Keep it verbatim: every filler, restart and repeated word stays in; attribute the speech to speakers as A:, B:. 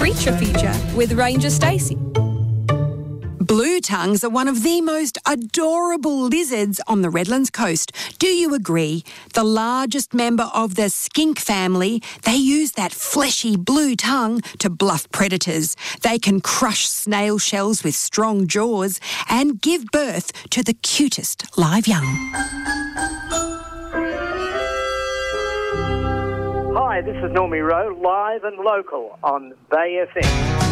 A: creature feature with Ranger Stacey.
B: Blue tongues are one of the most adorable lizards on the Redlands coast. Do you agree? The largest member of the skink family, they use that fleshy blue tongue to bluff predators. They can crush snail shells with strong jaws and give birth to the cutest live young.
C: Hi, this is Normie Rowe, live and local on Bay F M.